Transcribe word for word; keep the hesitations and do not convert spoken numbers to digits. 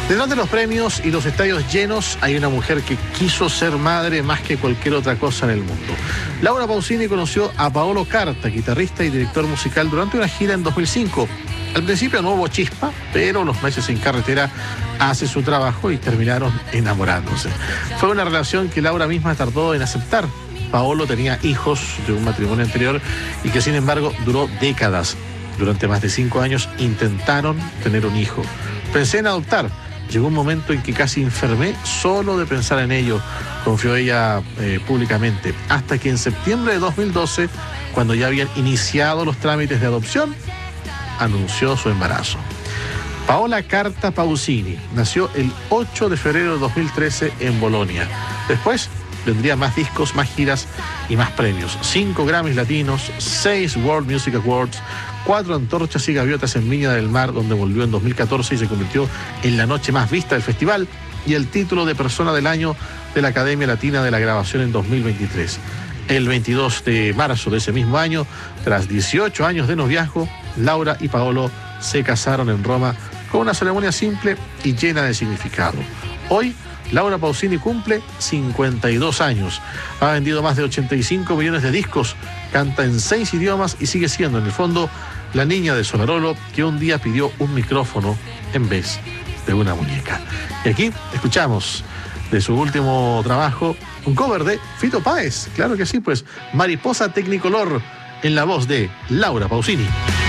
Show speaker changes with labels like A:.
A: Detrás de los premios y los estadios llenos hay una mujer que quiso ser madre más que cualquier otra cosa en el mundo. Laura Pausini conoció a Paolo Carta, guitarrista y director musical, durante una gira en dos mil cinco. Al principio no hubo chispa, pero los meses en carretera hace su trabajo y terminaron enamorándose. Fue una relación que Laura misma tardó en aceptar. Paolo tenía hijos de un matrimonio anterior y que sin embargo duró décadas. Durante más de cinco años intentaron tener un hijo. Pensé en adoptar. Llegó un momento en que casi enfermé solo de pensar en ello, confió ella eh, públicamente, hasta que en septiembre de dos mil doce, cuando ya habían iniciado los trámites de adopción, anunció su embarazo. Paola Carta Pausini nació el ocho de febrero de dos mil trece en Bolonia. Después vendría más discos, más giras y más premios. Cinco Grammys latinos, seis World Music Awards, cuatro antorchas y gaviotas en Viña del Mar, donde volvió en dos mil catorce y se convirtió en la noche más vista del festival, y el título de Persona del Año de la Academia Latina de la Grabación en dos mil veintitrés. El veintidós de marzo de ese mismo año, tras dieciocho años de noviazgo, Laura y Paolo se casaron en Roma con una ceremonia simple y llena de significado. Hoy, Laura Pausini cumple cincuenta y dos años, ha vendido más de ochenta y cinco millones de discos, canta en seis idiomas y sigue siendo, en el fondo, la niña de Solarolo que un día pidió un micrófono en vez de una muñeca. Y aquí escuchamos de su último trabajo un cover de Fito Páez, claro que sí, pues Mariposa Tecnicolor, en la voz de Laura Pausini.